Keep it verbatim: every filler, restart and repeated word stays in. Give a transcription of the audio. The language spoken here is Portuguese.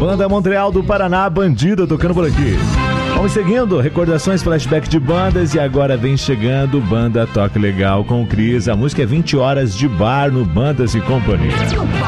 Banda Montreal do Paraná, Bandida, tocando por aqui. Vamos seguindo, recordações, flashback de bandas, e agora vem chegando Banda Toque Legal com o Cris. A música é vinte horas de bar no Bandas e Companhia.